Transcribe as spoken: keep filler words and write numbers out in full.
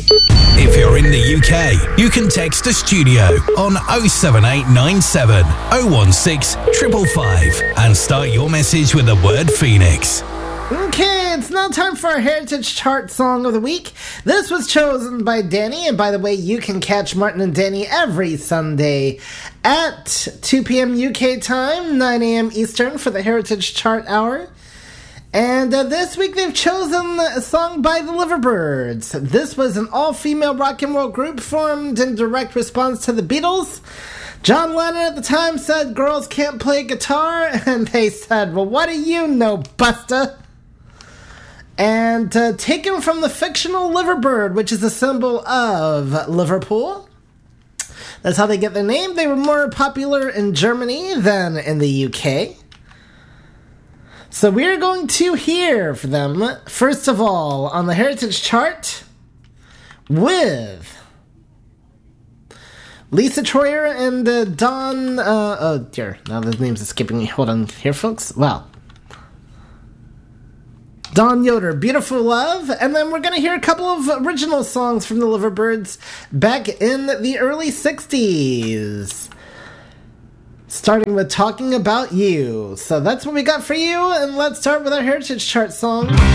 If you're in the U K, you can text the studio on oh seven eight nine seven oh one six five five five and start your message with the word Phoenix. Okay, it's now time for our Heritage Chart Song of the Week. This was chosen by Danny, and by the way, you can catch Martin and Danny every Sunday at two p.m. U K time, nine a.m. Eastern for the Heritage Chart Hour. And uh, this week they've chosen a song by the Liverbirds. This was an all-female rock and roll group formed in direct response to the Beatles. John Lennon at the time said girls can't play guitar, and they said, well, what do you know, Busta? And uh, taken from the fictional liverbird, which is a symbol of Liverpool. That's how they get their name. They were more popular in Germany than in the U K. So we're going to hear from them, first of all, on the Heritage Chart, with Lisa Troyer and uh, Don... Uh, oh, dear. Now the name's escaping me. Hold on here, folks. Wow. Don Yoder, Beautiful Love. And then we're going to hear a couple of original songs from the Liverbirds back in the early sixties. Starting with Talking About You. So that's what we got for you, and let's start with our Heritage Chart song.